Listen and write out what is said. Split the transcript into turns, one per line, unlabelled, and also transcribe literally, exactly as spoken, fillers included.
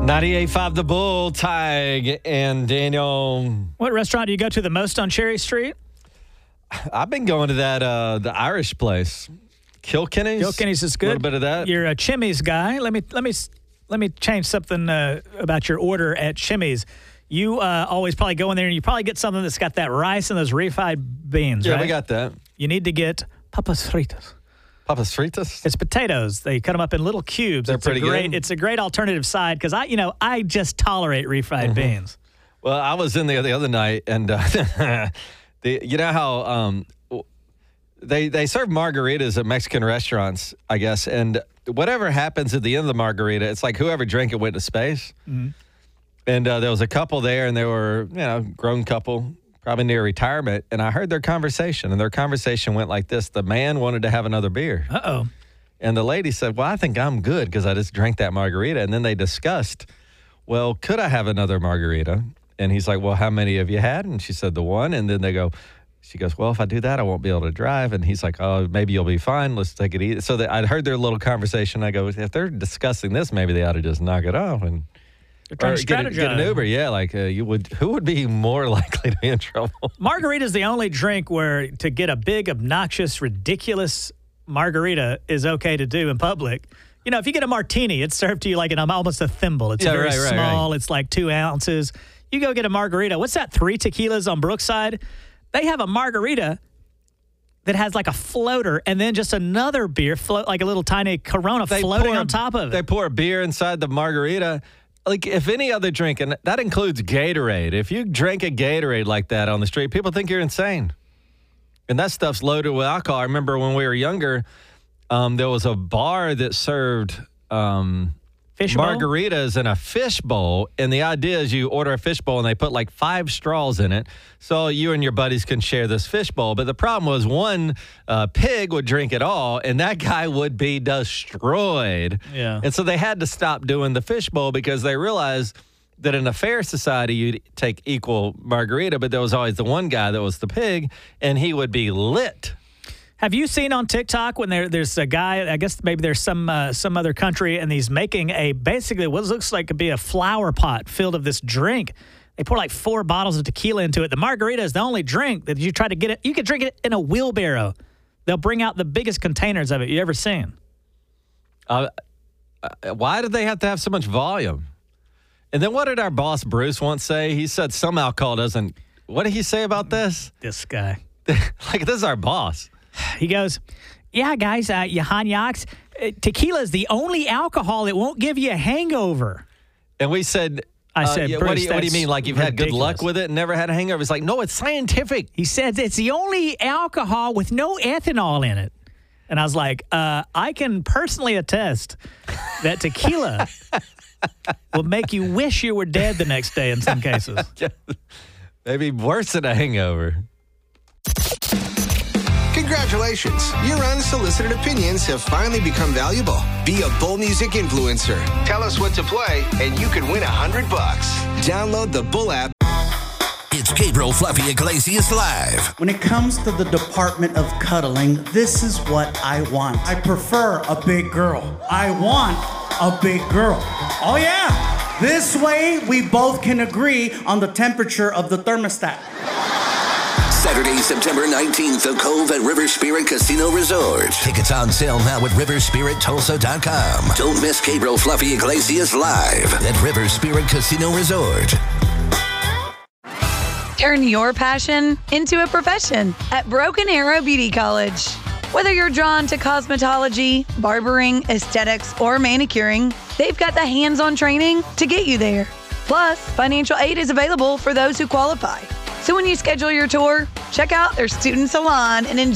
ninety-eight point five The Bull, Tig, and Daniel.
What restaurant do you go to the most on Cherry Street?
I've been going to that, uh, the Irish place. Kilkenny's.
Kilkenny's is good.
A little bit of that.
You're a Chimmy's guy. Let me let me let me change something uh, about your order at Chimmy's. You uh, always probably go in there and you probably get something that's got that rice and those refried beans,
yeah,
right?
we got that.
You need to get papas fritas.
Papas fritas?
It's potatoes. They cut them up in little cubes.
They're
it's
pretty
a great,
good.
It's a great alternative side because I, you know, I just tolerate refried
Mm-hmm.
beans.
Well, I was in there the other night, and uh, the, you know how um, they they serve margaritas at Mexican restaurants, I guess, and whatever happens at the end of the margarita, it's like whoever drank it went to space.
Mm-hmm.
And uh, there was a couple there, and they were, you know, grown couple, probably near retirement, and I heard their conversation, and their conversation went like this. The man wanted to have another beer.
Uh-oh.
And the lady said, well, I think I'm good because I just drank that margarita. And then they discussed, well, could I have another margarita? And he's like, well, how many have you had? And she said, the one. And then they go, she goes, well, if I do that, I won't be able to drive. And he's like, oh, maybe you'll be fine. Let's take it easy. So they, I'd heard their little conversation. I go, if they're discussing this, maybe they ought to just knock it off and
They're trying
or
to
get, a,
strategize.
get an Uber. Yeah, like uh, you would. Who would be more likely to be in trouble?
Margarita is the only drink where to get a big, obnoxious, ridiculous margarita is okay to do in public. You know, if you get a martini, it's served to you like an almost a thimble. It's
Yeah,
very
right, right,
small.
right.
It's like two ounces. You go get a margarita. What's that? Three tequilas on Brookside. They have a margarita that has like a floater and then just another beer float, like a little tiny Corona
They
floating
pour-
on top of
They
it.
pour a beer inside the margarita. Like, if any other drink, and that includes Gatorade. If you drink a Gatorade like that on the street, people think you're insane. And that stuff's loaded with alcohol. I remember when we were younger, um, there was a bar that served um,
Fish bowl?
margaritas in a fish bowl. And the idea is you order a fish bowl, and they put like five straws in it. So you and your buddies can share this fish bowl. But the problem was one uh, pig would drink it all, and that guy would be destroyed.
Yeah.
And so they had to stop doing the fish bowl because they realized that in a fair society, you'd take equal margarita, but there was always the one guy that was the pig, and he would be lit.
Have you seen on TikTok when there, there's a guy, I guess maybe there's some uh, some other country, and he's making a basically what looks like could be a flower pot filled of this drink. They pour like four bottles of tequila into it. The margarita is the only drink that you try to get it. You can drink it in a wheelbarrow. They'll bring out the biggest containers of it you ever seen.
Uh, uh, why did they have to have so much volume? And then what did our boss Bruce once say? He said some alcohol doesn't. What did he say about this?
This guy.
Like, this is our boss.
He goes, yeah, guys, uh, Johan Yachts, uh, tequila is the only alcohol that won't give you a hangover.
And we said,
I
uh,
said,
yeah,
Bruce,
what, do you, what do you
that's
mean? Like you've had good luck
ridiculous.
with it and never had a hangover? It's like, no, it's scientific.
He says it's the only alcohol with no ethanol in it. And I was like, uh, I can personally attest that tequila will make you wish you were dead the next day in some cases.
Maybe worse than a hangover.
Congratulations, your unsolicited opinions have finally become valuable. Be a Bull Music influencer. Tell us what to play, and you could win a hundred bucks. Download the Bull app.
It's Gabriel Fluffy Iglesias Live.
When it comes to the department of cuddling, this is what I want. I prefer a big girl. I want a big girl. Oh yeah! This way, we both can agree on the temperature of the thermostat.
Saturday, September nineteenth, The Cove at River Spirit Casino Resort. Tickets on sale now at river spirit tulsa dot com. Don't miss Gabriel Fluffy Iglesias Live at River Spirit Casino Resort.
Turn your passion into a profession at Broken Arrow Beauty College. Whether you're drawn to cosmetology, barbering, aesthetics, or manicuring, they've got the hands-on training to get you there. Plus, financial aid is available for those who qualify. So when you schedule your tour, check out their student salon and enjoy